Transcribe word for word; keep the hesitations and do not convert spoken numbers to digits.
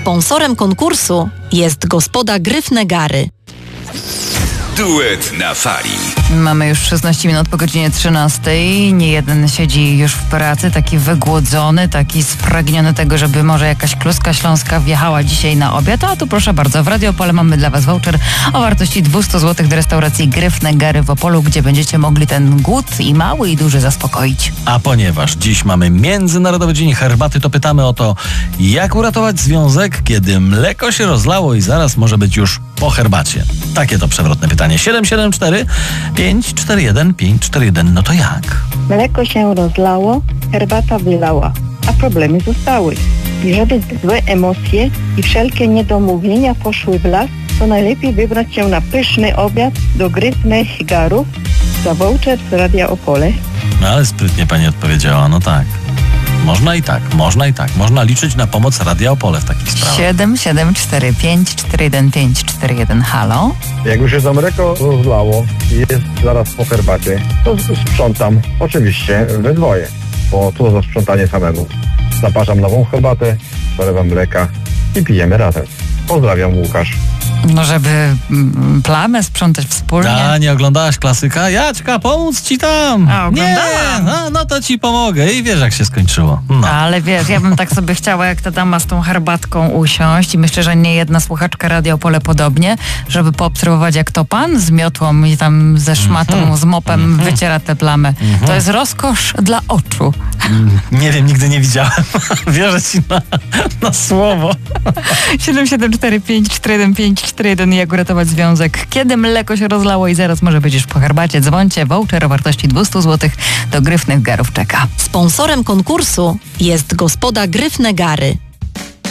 Sponsorem konkursu jest gospoda Gryfne Gary. Duet na fali. Mamy już szesnaście minut po godzinie trzynastej. Nie jeden siedzi już w pracy, taki wygłodzony, taki spragniony tego, żeby może jakaś kluska śląska wjechała dzisiaj na obiad. A tu proszę bardzo, w Radio Opole mamy dla Was voucher o wartości dwieście złotych do restauracji Gryfne Gary w Opolu, gdzie będziecie mogli ten głód i mały i duży zaspokoić. A ponieważ dziś mamy Międzynarodowy Dzień Herbaty, to pytamy o to, jak uratować związek, kiedy mleko się rozlało i zaraz może być już po herbacie. Takie to przewrotne pytanie. siedem siedem cztery pięć cztery jeden pięć cztery jeden. No to jak? Mleko się rozlało, herbata wylała, a problemy zostały. I żeby złe emocje i wszelkie niedomówienia poszły w las, to najlepiej wybrać się na pyszny obiad do Gryfnych Garów za voucher z Radia Opole. No ale sprytnie pani odpowiedziała, no tak. Można i tak, można i tak. Można liczyć na pomoc Radia Opole w takich sprawach. siedem siedem cztery pięć cztery jeden pięć cztery jeden. Halo? Jak już się za mleko rozlało i jest zaraz po herbacie, to sprzątam oczywiście we dwoje, bo to za sprzątanie samemu. Zaparzam nową herbatę, dolewam mleka i pijemy razem. Pozdrawiam, Łukasz. No żeby mm, plamę sprzątać wspólnie. A, nie oglądałaś klasyka? Jaćka, pomóc ci tam! A, oglądałam. Nie, no, no to ci pomogę i wiesz, jak się skończyło. No. Ale wiesz, ja bym tak sobie chciała, jak ta dama z tą herbatką usiąść i myślę, że nie jedna słuchaczka Radia Opole podobnie, żeby poobserwować, jak to pan z miotłą i tam ze szmatą, mm-hmm. z mopem mm-hmm. wyciera tę plamę. Mm-hmm. To jest rozkosz dla oczu. Mm, nie wiem, nigdy nie widziałem. Wierzę ci na, na słowo. siedem siedem cztery pięć cztery jeden pięć cztery jeden. Jak uratować związek, kiedy mleko się rozlało i zaraz może być już po herbacie. Dzwońcie, voucher o wartości dwieście złotych do Gryfnych Garów czeka. Sponsorem konkursu jest gospoda Gryfne Gary.